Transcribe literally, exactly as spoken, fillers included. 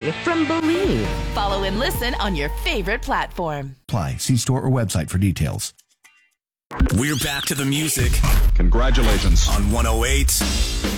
Free from Believe. Follow and listen on your favorite platform. Apply. See store or website for details. We're back to the music. Congratulations. On one oh eight